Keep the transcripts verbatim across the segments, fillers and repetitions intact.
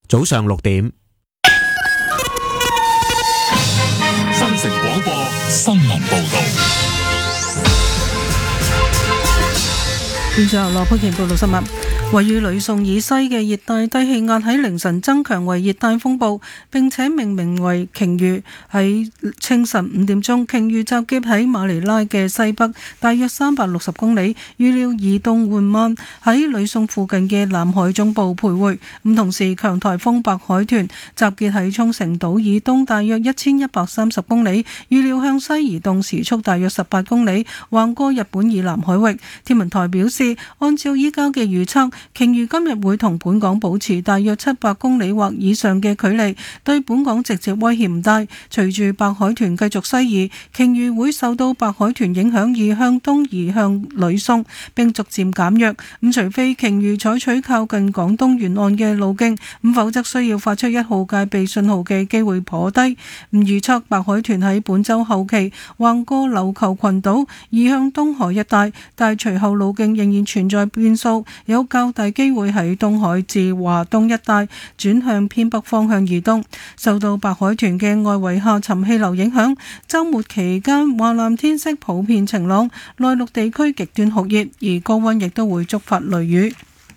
早上六點。 新城廣播新聞報道。 現在由羅佩琪報道新聞。位於呂宋以西嘅熱帶低氣壓喺凌晨增強為熱帶風暴，並且命名為鯨魚。喺清晨五點鐘，鯨魚集結喺馬尼拉嘅西北，大約三百六十公里，預料移動緩慢，喺呂宋附近嘅南海中部徘徊。咁同時，強颱風白海豚集結喺沖繩島以東，大約一千一百三十公里，預料向西移動，時速大約十八公里，橫過日本以南海域。天文台表示，按照依家嘅預測，鯨魚今日會同本港保持大約七百公里或以上嘅距離，對本港直接威脅唔大。隨住白海豚繼續西移，鯨魚會受到白海豚影響而向東移向呂宋，並逐漸減弱。咁除非鯨魚採取靠近廣東沿岸嘅路徑，咁否則需要發出一號戒備信號嘅機會頗低。唔預測白海豚喺本週後期橫過琉球群島移向東海一帶，但係隨後路徑仍然存在變數，有較大機會喺東海至華東一帶轉向偏北方向移動。受到白海豚嘅外圍下沉氣流影響，週末期間華南天色普遍晴朗，內陸地區極端酷熱，而高溫亦都會觸發雷雨。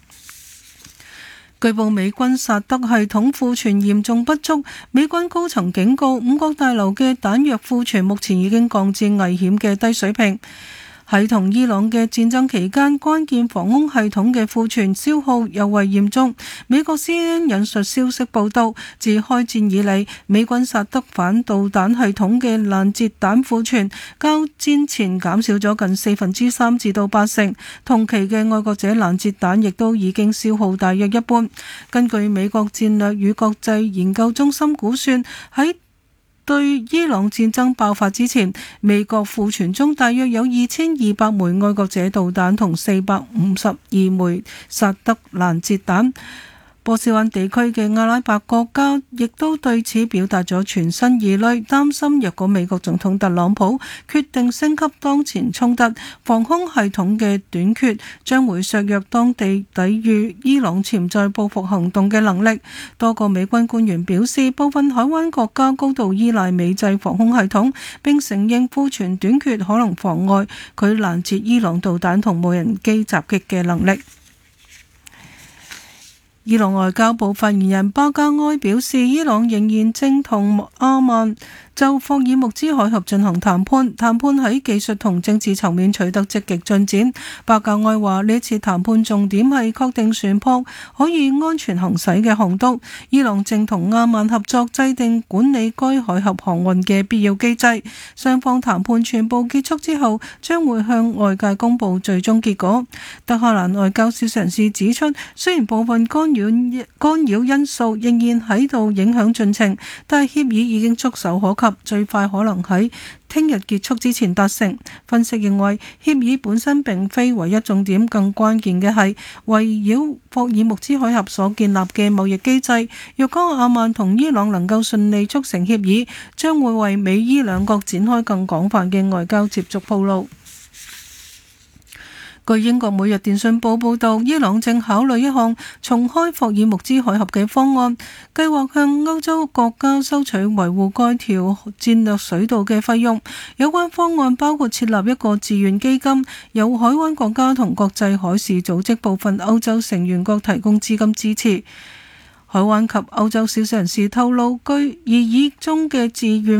據報美軍薩德系統庫存嚴重不足，美軍高層警告五角大樓嘅彈藥庫存目前已經降至危險嘅低水平。喺同伊朗嘅戰爭期間，關鍵防空系統嘅庫存消耗尤為嚴重。美國 C N N 引述消息報道，自開戰以嚟，美軍薩德反導彈系統嘅攔截彈庫存較戰前減少咗近四分之三至到八成，同期嘅愛國者攔截彈亦都已經消耗大約一半。根據美國戰略與國際研究中心估算，喺對伊朗戰爭爆發之前，美國庫存中大約有二千二百枚愛國者導彈同四百五十二枚薩德攔截彈。波斯灣地區嘅阿拉伯國家亦都對此表達咗全新疑慮，擔心若果美國總統特朗普決定升級當前衝突，防空系統嘅短缺將會削弱當地抵禦伊朗潛在報復行動嘅能力。多個美軍官員表示，部分海灣國家高度依賴美製防空系統，並承認庫存短缺可能妨礙佢攔截伊朗導彈同無人機襲擊嘅能力。伊朗外交部發言人巴加埃表示，伊朗仍然正同阿曼就霍爾木茲海峽進行談判，談判喺技術同政治層面取得積極進展。巴加埃話，呢次談判重點係確定船舶可以安全行駛嘅航道。伊朗正同阿曼合作制定管理該海峽航運嘅必要機制。雙方談判全部結束之後，將會向外界公布最終結果。德黑蘭外交消息人士指出，雖然部分干擾干擾因素仍然喺度影響進程，但係協議已經觸手可及，最快可能喺聽日結束之前達成。分析認為，協議本身並非唯一重點，更關鍵嘅係圍繞霍爾木茲海峽所建立嘅貿易機制。若果阿曼同伊朗能夠順利促成協議，將會為美伊兩國展開更廣泛嘅外交接觸鋪路。據英國每日電訊報報導，伊朗正考慮一項重開霍爾木茲海峽嘅方案，計劃向歐洲國家收取維護該條戰略水道嘅費用。有關方案包括設立一個自願基金，由海灣國家同國際海事組織部分歐洲成員國提供資金支持。海灣及歐洲消息人士透露，據擬議中嘅自願